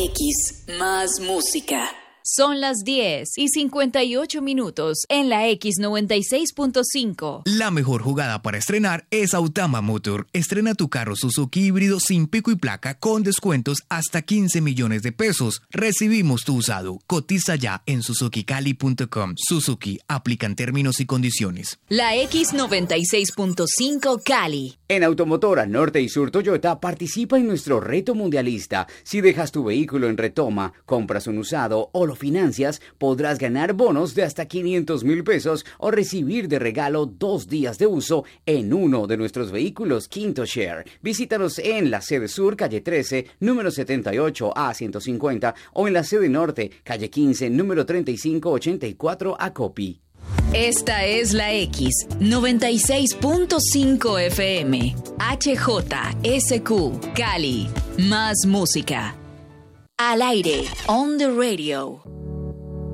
X, más música. Son las 10:58 en la X96.5. La mejor jugada para estrenar es Autama Motor. Estrena tu carro Suzuki híbrido sin pico y placa con descuentos hasta 15 millones de pesos. Recibimos tu usado. Cotiza ya en suzukicali.com. Suzuki, aplican términos y condiciones. La X96.5 Cali. En Automotora Norte y Sur Toyota participa en nuestro reto mundialista. Si dejas tu vehículo en retoma, compras un usado o lo financias, podrás ganar bonos de hasta 500,000 pesos o recibir de regalo 2 días de uso en uno de nuestros vehículos Quinto Share. Visítanos en la sede sur, calle 13, número 78 a 150 o en la sede norte, calle 15, número 3584 a Copi. Esta es la X96.5 FM. HJSQ Cali. Más música. Al aire. On the radio.